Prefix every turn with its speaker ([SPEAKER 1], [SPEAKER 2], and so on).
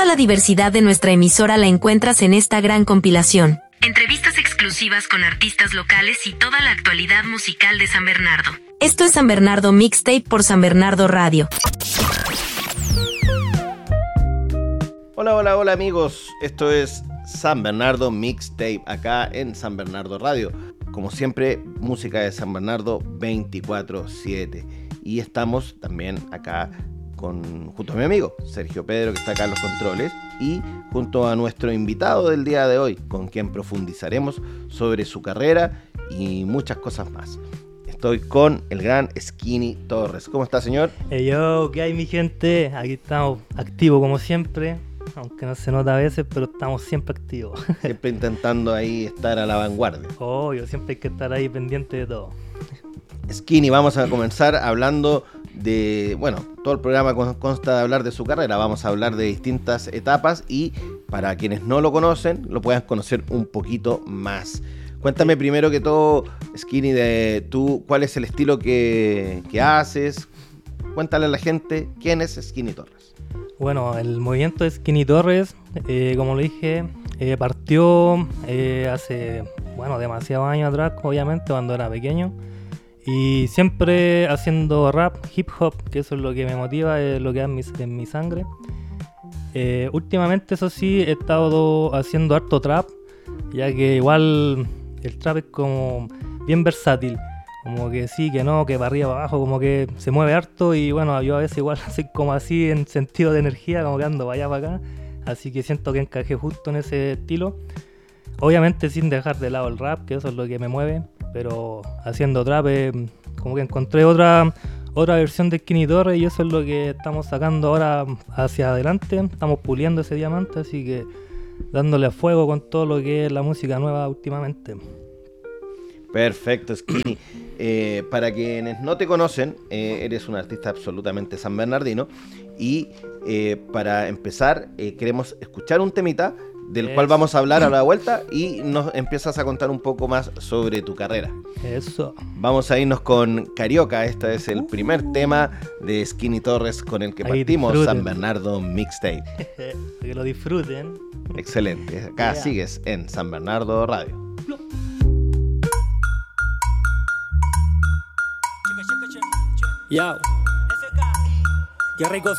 [SPEAKER 1] la diversidad de nuestra emisora la encuentras en esta gran compilación. Entrevistas exclusivas con artistas locales y toda la actualidad musical de San Bernardo. Esto es San Bernardo Mixtape por San Bernardo Radio.
[SPEAKER 2] Hola amigos, esto es San Bernardo Mixtape acá en San Bernardo Radio. Como siempre, música de San Bernardo 24/7. Y estamos también acá junto a mi amigo Sergio Pedro, que está acá en los controles, y junto a nuestro invitado del día de hoy, con quien profundizaremos sobre su carrera y muchas cosas más. Estoy con el gran Skinny Torres. ¿Cómo está, señor?
[SPEAKER 3] Hey yo, ¿qué hay, mi gente? Aquí estamos activos como siempre, aunque no se nota a veces, pero estamos siempre activos.
[SPEAKER 2] Siempre intentando ahí estar a la vanguardia.
[SPEAKER 3] Obvio, siempre hay que estar ahí pendiente de todo.
[SPEAKER 2] Skinny, vamos a comenzar hablando de, todo el programa consta de hablar de su carrera. Vamos a hablar de distintas etapas y para quienes no lo conocen, lo puedan conocer un poquito más. Cuéntame primero que todo, Skinny, de tú, ¿cuál es el estilo que haces? Cuéntale a la gente quién es Skinny Torres.
[SPEAKER 3] Bueno, el movimiento de Skinny Torres, como lo dije, partió hace, demasiados años atrás, obviamente, cuando era pequeño. Y siempre haciendo rap, hip hop, que eso es lo que me motiva, es lo que hay en mi sangre. Últimamente, eso sí, he estado haciendo harto trap, ya que igual el trap es como bien versátil. Como que sí, que no, que para arriba, para abajo, como que se mueve harto. Y bueno, yo a veces igual soy como así en sentido de energía, como que ando para allá, para acá. Así que siento que encajé justo en ese estilo. Obviamente sin dejar de lado el rap, que eso es lo que me mueve. Pero haciendo trap, como que encontré otra versión de Skinny Torres y eso es lo que estamos sacando ahora hacia adelante. Estamos puliendo ese diamante, así que dándole a fuego con todo lo que es la música nueva últimamente.
[SPEAKER 2] Perfecto, Skinny. Para quienes no te conocen, eres un artista absolutamente sanbernardino y para empezar queremos escuchar un temita del cual vamos a hablar a la vuelta y nos empiezas a contar un poco más sobre tu carrera.
[SPEAKER 3] Eso.
[SPEAKER 2] Vamos a irnos con Carioca. Este es el primer tema de Skinny Torres con el que partimos San Bernardo Mixtape.
[SPEAKER 3] Que lo disfruten.
[SPEAKER 2] Excelente. Acá sigues en San Bernardo Radio.
[SPEAKER 4] Yo. Qué rico